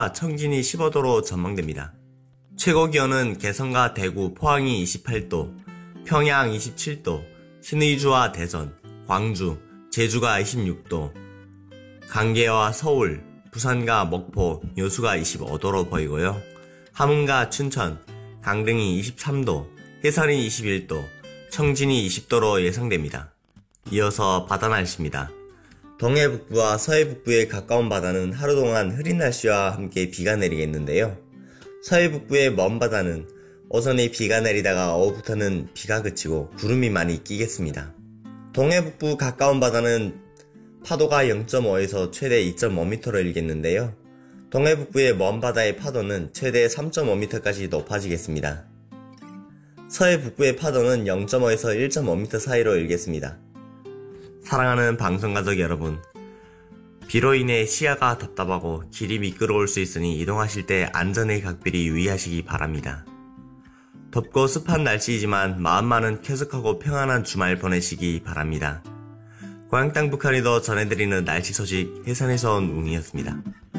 청진이 15도로 전망됩니다. 최고기온은 개성과 대구, 포항이 28도, 평양 27도, 신의주와 대전, 광주, 제주가 26도, 강계와 서울, 부산과 목포, 여수가 25도로 보이고요. 함흥과 춘천, 강릉이 23도, 해선이 21도, 청진이 20도로 예상됩니다. 이어서 바다 날씨입니다. 동해북부와 서해북부에 가까운 바다는 하루 동안 흐린 날씨와 함께 비가 내리겠는데요. 서해북부의 먼 바다는 오전에 비가 내리다가 오후부터는 비가 그치고 구름이 많이 끼겠습니다. 동해북부 가까운 바다는 파도가 0.5에서 최대 2.5m로 일겠는데요. 동해북부의 먼 바다의 파도는 최대 3.5m까지 높아지겠습니다. 서해북부의 파도는 0.5에서 1.5m 사이로 일겠습니다. 사랑하는 방송가족 여러분, 비로 인해 시야가 답답하고 길이 미끄러울 수 있으니 이동하실 때 안전에 각별히 유의하시기 바랍니다. 덥고 습한 날씨이지만 마음만은 쾌적하고 평안한 주말 보내시기 바랍니다. 고향 땅 북한이도 전해드리는 날씨 소식 해산에서 온 웅이었습니다.